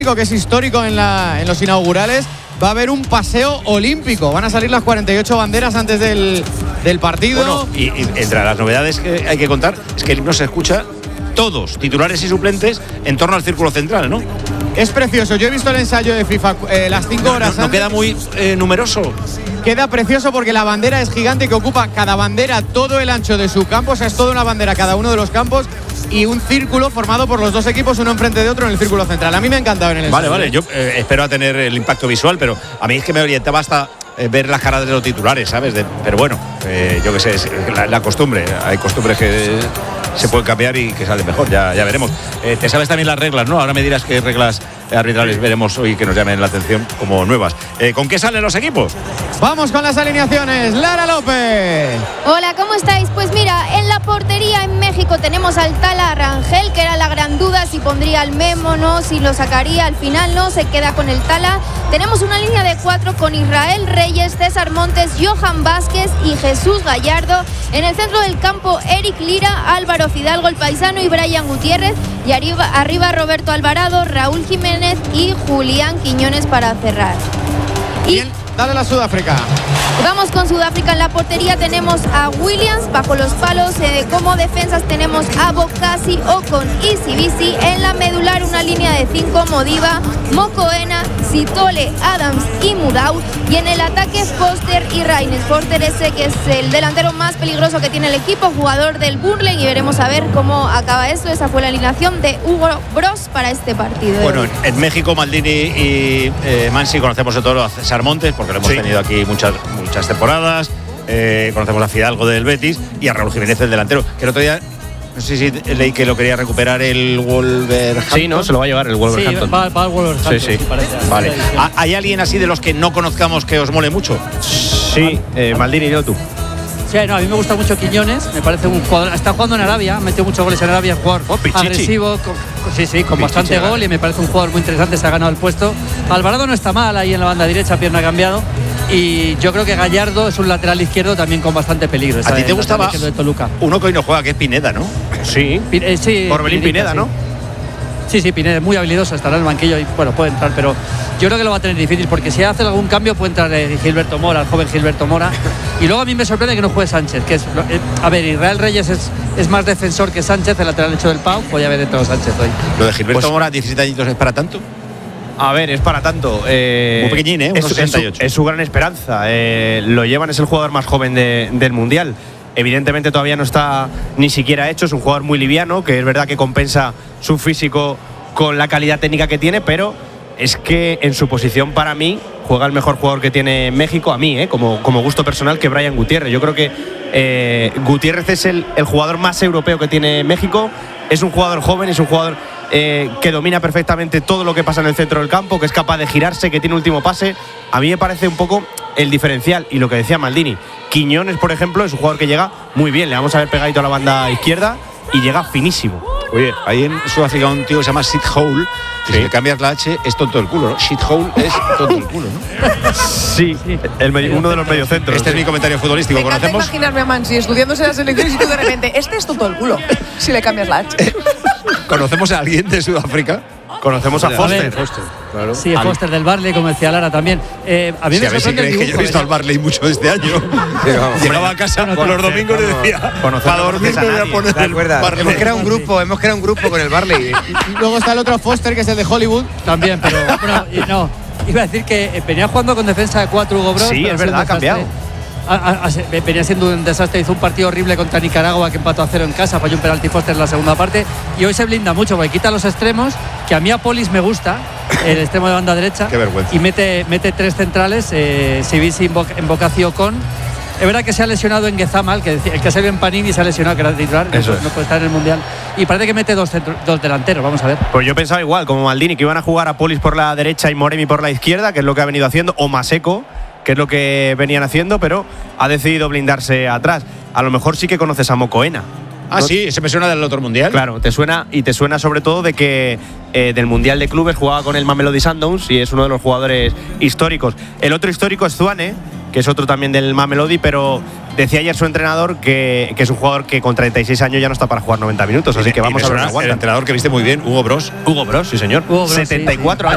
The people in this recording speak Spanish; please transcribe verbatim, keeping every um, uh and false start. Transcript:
México, que es histórico en, la, en los inaugurales, va a haber un paseo olímpico. Van a salir las cuarenta y ocho banderas antes del, del partido. Bueno, y, y entre las novedades que hay que contar es que el himno se escucha todos, titulares y suplentes, en torno al círculo central, ¿no? Es precioso. Yo he visto el ensayo de FIFA eh, las cinco horas No, no, no queda muy eh, numeroso. Queda precioso porque la bandera es gigante, que ocupa cada bandera todo el ancho de su campo. O sea, es toda una bandera cada uno de los campos y un círculo formado por los dos equipos, uno enfrente de otro en el círculo central. A mí me ha encantado en el ensayo. Vale, vale. Yo eh, espero a tener el impacto visual, pero a mí es que me orientaba hasta eh, ver las caras de los titulares, ¿sabes? De, pero bueno, eh, yo qué sé, es la, la costumbre. Hay costumbres que se pueden cambiar y que salen mejor, ya, ya veremos. Eh, te sabes también las reglas, ¿no? Ahora me dirás qué reglas arbitrales veremos hoy que nos llamen la atención como nuevas. Eh, ¿Con qué salen los equipos? Vamos con las alineaciones. Lara López. Hola, ¿cómo estáis? Pues mira, en la portería en México tenemos al Tala Rangel, que era la gran duda si pondría al Memo, no, si lo sacaría. Al final no, se queda con el Tala. Tenemos una línea de cuatro con Israel Reyes, César Montes, Johan Vázquez y Jesús Gallardo. En el centro del campo, Eric Lira, Álvaro Fidalgo, el paisano, y Brian Gutiérrez. Y arriba, arriba Roberto Alvarado, Raúl Jiménez y Julián Quiñones para cerrar. Y Bien, dale la Sudáfrica. vamos con Sudáfrica. En la portería tenemos a Williams, bajo los palos. Eh, como defensas tenemos a Bokasi, Ocon y Sibisi. En la medular una línea de cinco, Modiba, Mokoena, Sitole, Adams y Mudau. Y en el ataque, Foster y Raines. Foster ese que es el delantero más peligroso que tiene el equipo, jugador del Burnley, y veremos a ver cómo acaba esto. Esa fue la alineación de Hugo Bros para este partido. Bueno, en, en México, Maldini y eh, Mansi conocemos de todo a César Montes, porque lo hemos sí. tenido aquí muchas, muchas temporadas. Eh, conocemos a Fidalgo del Betis y a Raúl Jiménez, el delantero, que el otro día, no sé si leí que lo quería recuperar el Wolverhampton. Sí, no, se lo va a llevar el Wolverhampton. Sí, va, va el Wolverhampton. Sí, sí. Vale. ¿Hay alguien así de los que no conozcamos que os mole mucho? Sí, eh, Maldini, dilo tú. Sí, no, a mí me gusta mucho Quiñones, me parece un jugador, está jugando en Arabia, ha metido muchos goles en Arabia, jugador oh, agresivo, con, con, sí, sí, con Pichichi, bastante gol, y me parece un jugador muy interesante, se ha ganado el puesto. Alvarado no está mal ahí en la banda derecha, pierna cambiado, y yo creo que Gallardo es un lateral izquierdo también con bastante peligro. ¿A ti te gustaba de Toluca? Uno que hoy no juega, que es Pineda, ¿no? Sí, Pin, eh, sí Orbelín Pineda, sí. ¿no? Sí, sí, Pineda es muy habilidoso, estará en el banquillo y bueno, puede entrar, pero yo creo que lo va a tener difícil, porque si hace algún cambio puede entrar eh, Gilberto Mora, el joven Gilberto Mora. Y luego a mí me sorprende que no juegue Sánchez, que es, eh, a ver, Israel Reyes es, es más defensor que Sánchez, el lateral hecho del Pau, podía haber entrado Sánchez hoy. Lo de Gilberto pues, Mora, diecisiete añitos, ¿es para tanto? A ver, es para tanto. Eh, Muy pequeñín, ¿eh? Unos es, sesenta y es, ocho. su, es su gran esperanza. Eh, lo llevan, es el jugador más joven de, del Mundial. Evidentemente todavía no está ni siquiera hecho, es un jugador muy liviano, que es verdad que compensa su físico con la calidad técnica que tiene, pero es que en su posición, para mí, juega el mejor jugador que tiene México, a mí, eh, como, como gusto personal, que Brian Gutiérrez. Yo creo que eh, Gutiérrez es el, el jugador más europeo que tiene México. Es un jugador joven, es un jugador eh, que domina perfectamente todo lo que pasa en el centro del campo, que es capaz de girarse, que tiene último pase. A mí me parece un poco el diferencial. Y lo que decía Maldini, Quiñones, por ejemplo, es un jugador que llega muy bien. Le vamos a ver pegadito a la banda izquierda y llega finísimo. Oye, ahí en Sudáfrica un tío que se llama Sid Hole, que sí. Si le cambias la H es tonto el culo, ¿no? Sid Hole es tonto el culo, ¿no? Sí, el medio, uno de los mediocentros. Este sí. es mi comentario futbolístico. Me encanta ¿Conocemos? imaginarme a Mansi estudiándose las elecciones y tú de repente, este es tonto el culo, si le cambias la H. ¿Conocemos a alguien de Sudáfrica? Conocemos a Foster. A ver, Foster, claro. Sí, el Foster del Barley, como decía Lara también. Eh, a mí sí, me a ver si sorprende creéis el que yo he visto al Barley mucho este año. Llegaba, Llegaba a casa bueno, por los domingos y decía, para dormir me voy a poner el Barley. Hemos creado un grupo, hemos creado un grupo con el Barley. Y luego está el otro Foster, que es el de Hollywood. También, pero bueno, y no. Iba a decir que venía jugando con defensa de cuatro Hugo Bros. Sí, es verdad, ha cambiado. A, a, a, venía siendo un desastre, hizo un partido horrible contra Nicaragua, que empató a cero en casa, falló un penalti Foster en la segunda parte, y hoy se blinda mucho porque quita los extremos, que a mí a Polis me gusta, el extremo de banda derecha. Qué vergüenza. Y mete, mete tres centrales, eh, Sibisi en Bocacio con. Es verdad que se ha lesionado en Guezama, el que, el que se ve en Panini se ha lesionado, que era titular, no, no puede estar en el Mundial. Y parece que mete dos, centro, dos delanteros, vamos a ver. Pues yo pensaba igual, como Maldini, que iban a jugar a Polis por la derecha y Moremi por la izquierda, que es lo que ha venido haciendo, o Maseco, que es lo que venían haciendo, pero ha decidido blindarse atrás. A lo mejor sí que conoces a Mokoena. Ah, ¿no? Sí, ese me suena del otro Mundial. Claro, te suena, y te suena sobre todo de que eh, del Mundial de Clubes jugaba con el Mamelodi Sundowns y es uno de los jugadores históricos. El otro histórico es Zwane, que es otro también del Mamelodi, pero decía ayer su entrenador que, que es un jugador que con treinta y seis años ya no está para jugar noventa minutos, así que vamos a ver. El entrenador que viste muy bien, Hugo Bros. Hugo Bros, sí señor. Hugo Bros, setenta y cuatro sí, sí. años.